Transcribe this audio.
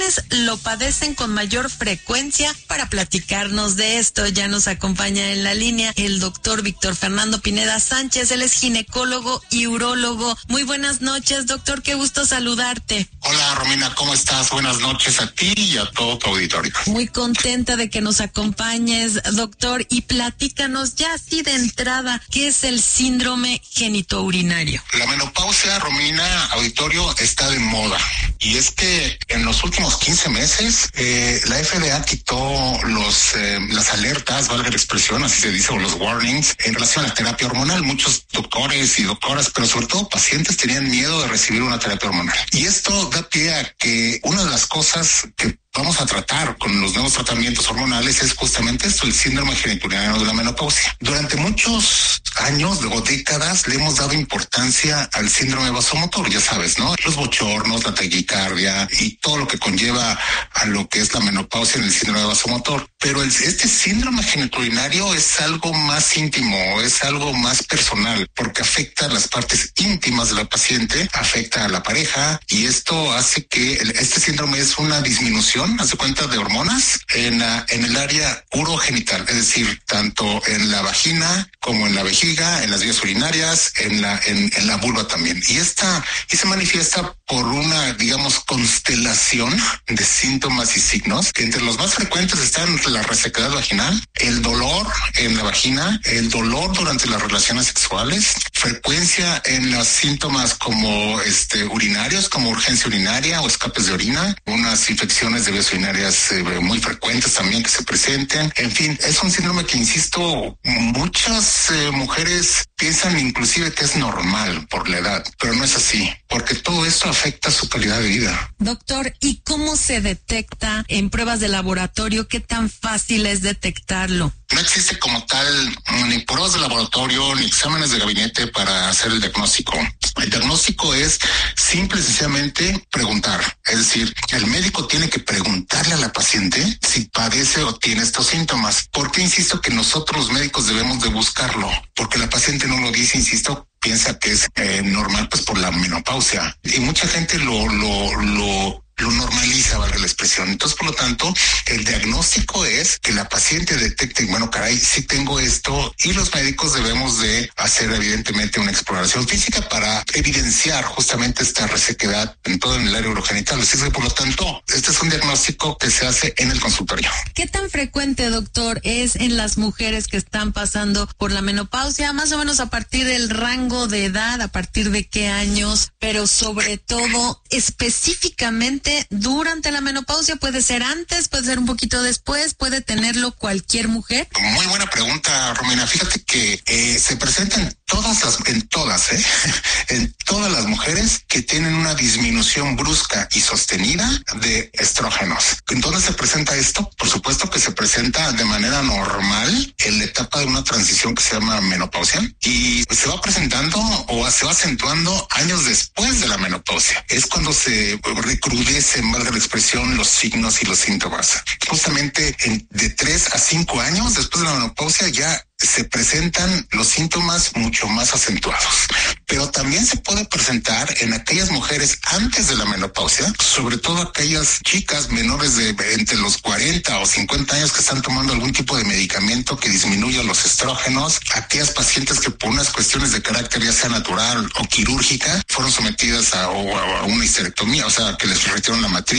¿quiénes lo padecen con mayor frecuencia? Para platicarnos de esto ya nos acompaña en la línea el doctor Víctor Fernando Pineda Sánchez. Él es ginecólogo y urólogo. Muy buenas noches, doctor, qué gusto saludarte. Hola, Romina, ¿cómo estás? Buenas noches a ti y a todo tu auditorio. Muy contenta de que nos acompañes, doctor, y platícanos ya así de entrada, ¿qué es el síndrome genitourinario? La menopausia, Romina, auditorio, está de moda. Y es que en los últimos 15 meses, la FDA quitó las alertas, valga la expresión, así se dice, o los warnings, en relación a la terapia hormonal. Muchos doctores y doctoras, pero sobre todo pacientes, tenían miedo de recibir una terapia hormonal. Y esto da pie a que una de las cosas que vamos a tratar con los nuevos tratamientos hormonales es justamente esto, el síndrome genitourinario de la menopausia. Durante muchos años o décadas le hemos dado importancia al síndrome vasomotor, ya sabes, ¿no? Los bochornos, la taquicardia y todo lo que conlleva a lo que es la menopausia en el síndrome vasomotor. Pero este síndrome genitourinario es algo más íntimo, es algo más personal, porque afecta a las partes íntimas de la paciente, afecta a la pareja, y esto hace que este síndrome es una disminución, hace cuenta, de hormonas en el área urogenital, es decir, tanto en la vagina como en la vejiga, en las vías urinarias, en la vulva también. Y se manifiesta por una, digamos, constelación de síntomas y signos, que entre los más frecuentes están la resequedad vaginal, el dolor en la vagina, el dolor durante las relaciones sexuales, frecuencia en los síntomas como urinarios, como urgencia urinaria o escapes de orina, unas infecciones de vías urinarias muy frecuentes también que se presenten. En fin, es un síndrome que, insisto, muchas mujeres piensan inclusive que es normal por la edad, pero no es así, porque todo esto afecta su calidad de vida. Doctor, ¿y cómo se detecta en pruebas de laboratorio? ¿Qué tan fácil es detectarlo? No existe como tal ni pruebas de laboratorio ni exámenes de gabinete para hacer el diagnóstico. El diagnóstico es simple y sencillamente preguntar. Es decir, el médico tiene que preguntarle a la paciente si padece o tiene estos síntomas. ¿Por qué insisto que nosotros los médicos debemos de buscarlo? Porque la paciente no lo dice, insisto, piensa que es normal, pues por la menopausia. Y mucha gente lo normaliza, valga la expresión. Entonces, por lo tanto, el diagnóstico es que la paciente detecte, bueno, caray, sí tengo esto, y los médicos debemos de hacer evidentemente una exploración física para evidenciar justamente esta resequedad en todo el área urogenital. Así que, por lo tanto, este es un diagnóstico que se hace en el consultorio. ¿Qué tan frecuente, doctor, es en las mujeres que están pasando por la menopausia? Más o menos a partir del rango de edad, a partir de qué años, pero sobre todo específicamente durante la menopausia. ¿Puede ser antes, puede ser un poquito después, puede tenerlo cualquier mujer? Muy buena pregunta, Romina. Fíjate que se presentan en todas las mujeres que tienen una disminución brusca y sostenida de estrógenos. ¿En dónde se presenta esto? Por supuesto que se presenta de manera normal en la etapa de una transición que se llama menopausia, y se va presentando o se va acentuando años después de la menopausia. Es cuando se recrudecen, valga la expresión, los signos y los síntomas. Justamente de 3 a 5 años después de la menopausia ya se presentan los síntomas mucho más acentuados. Pero también se puede presentar en aquellas mujeres antes de la menopausia, sobre todo aquellas chicas menores de entre los 40 o 50 años que están tomando algún tipo de medicamento que disminuya los estrógenos, aquellas pacientes que por unas cuestiones de carácter ya sea natural o quirúrgica fueron sometidas a una histerectomía, o sea, que les retiraron la matriz